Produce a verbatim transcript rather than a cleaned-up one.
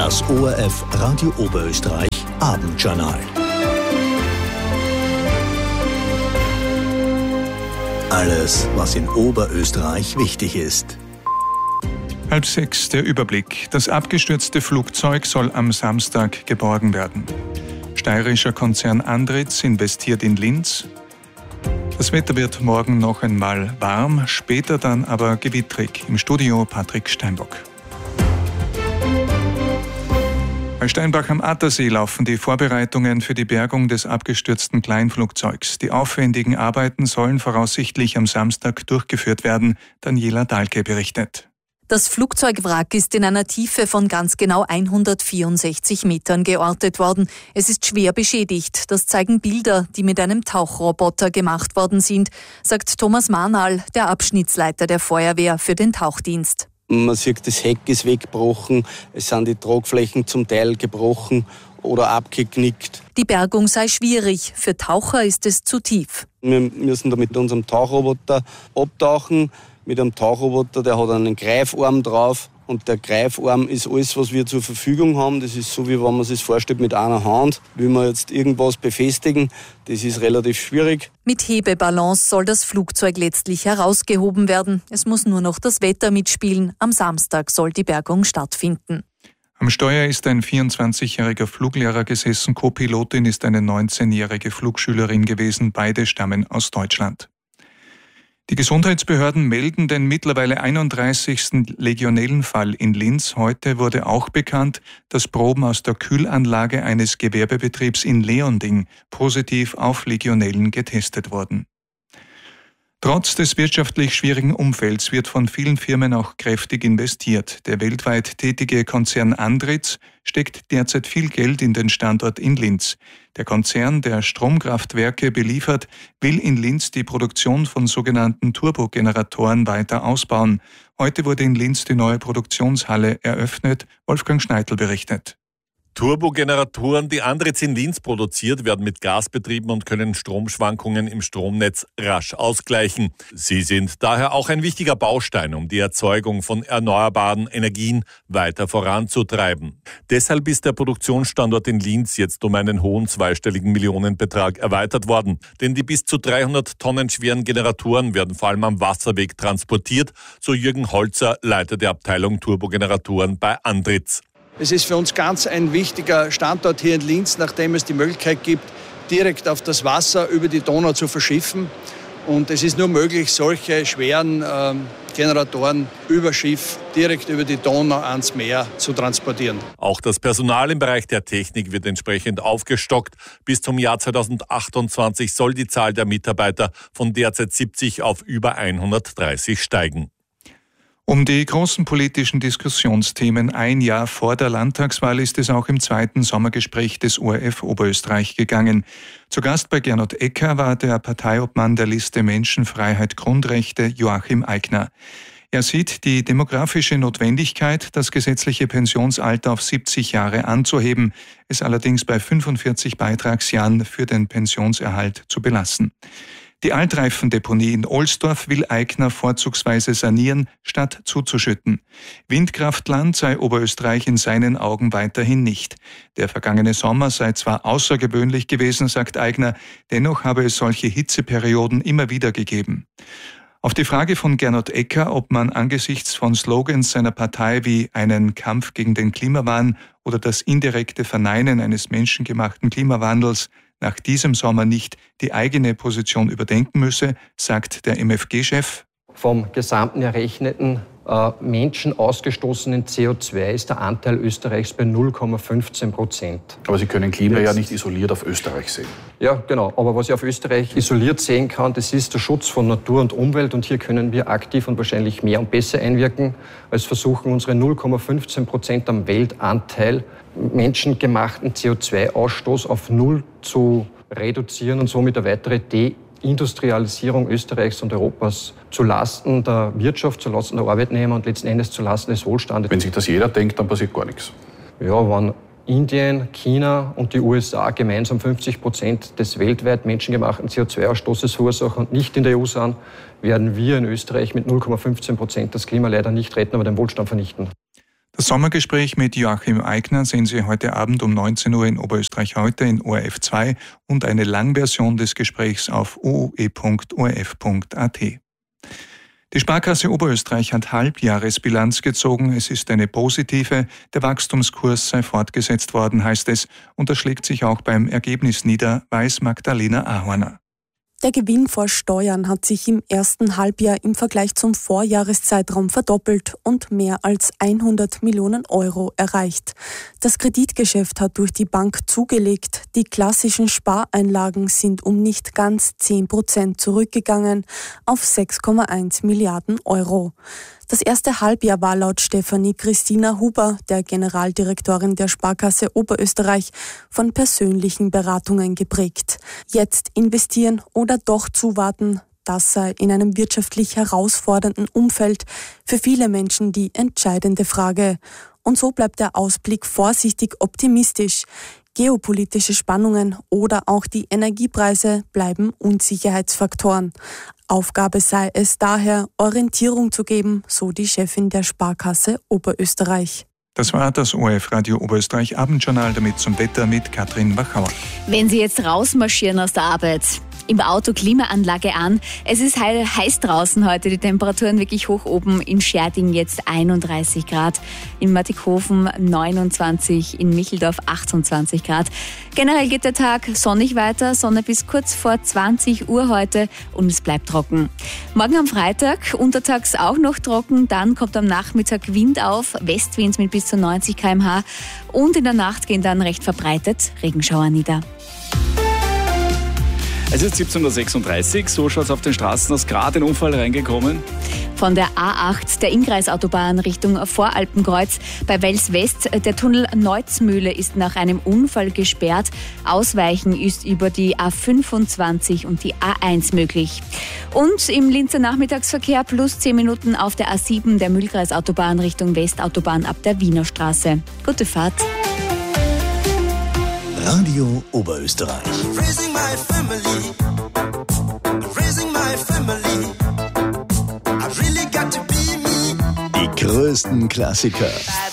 Das O R F Radio Oberösterreich Abendjournal. Alles, was in Oberösterreich wichtig ist. Halb sechs, der Überblick. Das abgestürzte Flugzeug soll am Samstag geborgen werden. Steirischer Konzern Andritz investiert in Linz. Das Wetter wird morgen noch einmal warm, später dann aber gewittrig. Im Studio Patrick Steinbock. Bei Steinbach am Attersee laufen die Vorbereitungen für die Bergung des abgestürzten Kleinflugzeugs. Die aufwendigen Arbeiten sollen voraussichtlich am Samstag durchgeführt werden, Daniela Dahlke berichtet. Das Flugzeugwrack ist in einer Tiefe von ganz genau hundertvierundsechzig Metern geortet worden. Es ist schwer beschädigt. Das zeigen Bilder, die mit einem Tauchroboter gemacht worden sind, sagt Thomas Mahnal, der Abschnittsleiter der Feuerwehr für den Tauchdienst. Man sieht, das Heck ist weggebrochen, es sind die Tragflächen zum Teil gebrochen oder abgeknickt. Die Bergung sei schwierig, für Taucher ist es zu tief. Wir müssen da mit unserem Tauchroboter abtauchen. Mit einem Tauchroboter, der hat einen Greifarm drauf. Und der Greifarm ist alles, was wir zur Verfügung haben. Das ist so, wie wenn man sich das vorstellt, mit einer Hand. Will man jetzt irgendwas befestigen, das ist relativ schwierig. Mit Hebeballons soll das Flugzeug letztlich herausgehoben werden. Es muss nur noch das Wetter mitspielen. Am Samstag soll die Bergung stattfinden. Am Steuer ist ein vierundzwanzigjähriger Fluglehrer gesessen. Co-Pilotin ist eine neunzehnjährige Flugschülerin gewesen. Beide stammen aus Deutschland. Die Gesundheitsbehörden melden den mittlerweile einunddreißigsten Legionellenfall in Linz. Heute wurde auch bekannt, dass Proben aus der Kühlanlage eines Gewerbebetriebs in Leonding positiv auf Legionellen getestet wurden. Trotz des wirtschaftlich schwierigen Umfelds wird von vielen Firmen auch kräftig investiert. Der weltweit tätige Konzern Andritz steckt derzeit viel Geld in den Standort in Linz. Der Konzern, der Stromkraftwerke beliefert, will in Linz die Produktion von sogenannten Turbogeneratoren weiter ausbauen. Heute wurde in Linz die neue Produktionshalle eröffnet. Wolfgang Schneidl berichtet. Turbogeneratoren, die Andritz in Linz produziert, werden mit Gas betrieben und können Stromschwankungen im Stromnetz rasch ausgleichen. Sie sind daher auch ein wichtiger Baustein, um die Erzeugung von erneuerbaren Energien weiter voranzutreiben. Deshalb ist der Produktionsstandort in Linz jetzt um einen hohen zweistelligen Millionenbetrag erweitert worden. Denn die bis zu dreihundert Tonnen schweren Generatoren werden vor allem am Wasserweg transportiert, so Jürgen Holzer, Leiter der Abteilung Turbogeneratoren bei Andritz. Es ist für uns ganz ein wichtiger Standort hier in Linz, nachdem es die Möglichkeit gibt, direkt auf das Wasser über die Donau zu verschiffen. Und es ist nur möglich, solche schweren ähm, Generatoren über Schiff direkt über die Donau ans Meer zu transportieren. Auch das Personal im Bereich der Technik wird entsprechend aufgestockt. Bis zum Jahr zweitausendachtundzwanzig soll die Zahl der Mitarbeiter von derzeit siebzig auf über hundertdreißig steigen. Um die großen politischen Diskussionsthemen ein Jahr vor der Landtagswahl ist es auch im zweiten Sommergespräch des O R F Oberösterreich gegangen. Zu Gast bei Gernot Ecker war der Parteiobmann der Liste Menschen, Freiheit, Grundrechte, Joachim Eigner. Er sieht die demografische Notwendigkeit, das gesetzliche Pensionsalter auf siebzig Jahre anzuheben, es allerdings bei fünfundvierzig Beitragsjahren für den Pensionserhalt zu belassen. Die Altreifendeponie in Ohlsdorf will Eigner vorzugsweise sanieren, statt zuzuschütten. Windkraftland sei Oberösterreich in seinen Augen weiterhin nicht. Der vergangene Sommer sei zwar außergewöhnlich gewesen, sagt Eigner, dennoch habe es solche Hitzeperioden immer wieder gegeben. Auf die Frage von Gernot Ecker, ob man angesichts von Slogans seiner Partei wie einen Kampf gegen den Klimawahn oder das indirekte Verneinen eines menschengemachten Klimawandels nach diesem Sommer nicht die eigene Position überdenken müsse, sagt der M F G-Chef. Vom gesamten errechneten äh, Menschen ausgestoßenen C O zwei ist der Anteil Österreichs bei null Komma fünfzehn Prozent. Aber Sie können Klima Jetzt. ja nicht isoliert auf Österreich sehen. Ja, genau. Aber was ich auf Österreich isoliert sehen kann, das ist der Schutz von Natur und Umwelt. Und hier können wir aktiv und wahrscheinlich mehr und besser einwirken, als versuchen, unsere null Komma fünfzehn Prozent am Weltanteil menschengemachten C O zwei Ausstoß auf null zu reduzieren und somit eine weitere Deindustrialisierung Österreichs und Europas zu Lasten der Wirtschaft, zu Lasten der Arbeitnehmer und letzten Endes zu Lasten des Wohlstandes. Wenn sich das jeder denkt, dann passiert gar nichts. Ja, wenn Indien, China und die U S A gemeinsam fünfzig Prozent des weltweit menschengemachten C O zwei Ausstoßes verursachen und nicht in der E U sind, werden wir in Österreich mit null Komma fünfzehn Prozent das Klima leider nicht retten, aber den Wohlstand vernichten. Das Sommergespräch mit Joachim Eigner sehen Sie heute Abend um neunzehn Uhr in Oberösterreich heute in O R F zwei und eine Langversion des Gesprächs auf o o e punkt o r f punkt a t. Die Sparkasse Oberösterreich hat Halbjahresbilanz gezogen. Es ist eine positive. Der Wachstumskurs sei fortgesetzt worden, heißt es. Und das schlägt sich auch beim Ergebnis nieder, weiß Magdalena Ahorner. Der Gewinn vor Steuern hat sich im ersten Halbjahr im Vergleich zum Vorjahreszeitraum verdoppelt und mehr als hundert Millionen Euro erreicht. Das Kreditgeschäft hat durch die Bank zugelegt. Die klassischen Spareinlagen sind um nicht ganz zehn Prozent zurückgegangen auf sechs Komma eins Milliarden Euro. Das erste Halbjahr war laut Stefanie Christina Huber, der Generaldirektorin der Sparkasse Oberösterreich, von persönlichen Beratungen geprägt. Jetzt investieren oder doch zuwarten, das sei in einem wirtschaftlich herausfordernden Umfeld für viele Menschen die entscheidende Frage. Und so bleibt der Ausblick vorsichtig optimistisch. Geopolitische Spannungen oder auch die Energiepreise bleiben Unsicherheitsfaktoren. Aufgabe sei es daher, Orientierung zu geben, so die Chefin der Sparkasse Oberösterreich. Das war das O R F Radio Oberösterreich Abendjournal, damit zum Wetter mit Katrin Wachauer. Wenn Sie jetzt rausmarschieren aus der Arbeit, im Auto Klimaanlage an. Es ist heiß draußen heute, die Temperaturen wirklich hoch oben. In Scherding jetzt einunddreißig Grad, in Mattighofen neunundzwanzig, in Micheldorf achtundzwanzig Grad. Generell geht der Tag sonnig weiter, Sonne bis kurz vor zwanzig Uhr heute und es bleibt trocken. Morgen am Freitag, untertags auch noch trocken, dann kommt am Nachmittag Wind auf, Westwind mit bis zu neunzig Kilometer pro Stunde und in der Nacht gehen dann recht verbreitet Regenschauer nieder. Es ist siebzehn Uhr sechsunddreißig, so schaut es auf den Straßen aus. Gerade ein Unfall reingekommen. Von der A acht, der Innkreisautobahn Richtung Voralpenkreuz bei Wels West. Der Tunnel Neuzmühle ist nach einem Unfall gesperrt. Ausweichen ist über die A fünfundzwanzig und die A eins möglich. Und im Linzer Nachmittagsverkehr plus zehn Minuten auf der A sieben, der Mühlkreisautobahn Richtung Westautobahn ab der Wiener Straße. Gute Fahrt. Radio Oberösterreich. Raising my family, raising my family. I really got to be me. Die größten Klassiker